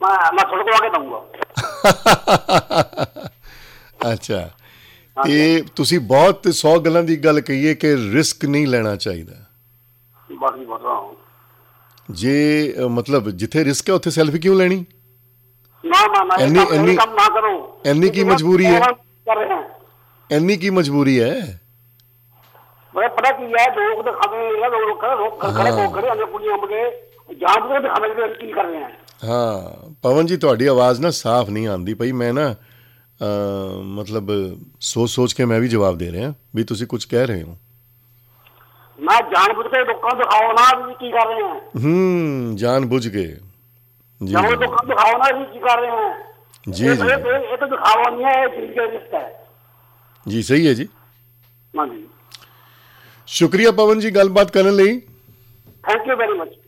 मैं छुड़कवा के दूंगा। ਅੱਛਾ, ਇਹ ਤੁਸੀਂ ਬਹੁਤ 100 ਗੱਲਾਂ ਦੀ ਗੱਲ ਕਹੀਏ ਕਿ ਰਿਸਕ ਨਹੀਂ ਲੈਣਾ ਚਾਹੀਦਾ। बस ही बता रहा हूँ। ਜੇ ਮਤਲਬ ਜਿੱਥੇ ਰਿਸਕ ਹੈ ਉੱਥੇ ਸੈਲਫੀ ਕਿਉਂ ਲੈਣੀ? ना ना ना, ये काम ना करो। ਇੰਨੀ ਕੀ ਮਜਬੂਰੀ ਹੈ? कर रहे हैं ਇੰਨੀ ਕੀ ਮਜਬੂਰੀ ਹੈ? पता की है, लोग दिखावे लोग खड़े खड़े हमें कुड़ियां मुझे जान बुझ दिखावे की कर रहे हैं। ਹਾਂ ਪਵਨ ਜੀ, ਤੁਹਾਡੀ ਆਵਾਜ਼ ਨਾ ਸਾਫ਼ ਨਹੀਂ ਆਉਂਦੀ ਪਈ। ਮੈਂ ਨਾ ਮਤਲਬ ਸੋਚ ਕੇ ਮੈਂ ਵੀ ਜਵਾਬ ਦੇ ਰਿਹਾ ਵੀ ਤੁਸੀਂ ਕੁਝ ਕਹਿ ਰਹੇ ਹੋ। मैं जान बुझ के लोगों को दिखाओ ना भी की कर रहे हैं। जान बुझ के जी लोगों को दिखाओ ना भी की कर रहे हैं। जी जी ये तो दिखावा नहीं है, ये रिश्ता है। जी सही है जी। हाँ जी, शुक्रिया पवन जी गलबात करने ਲਈ। Thank you very much.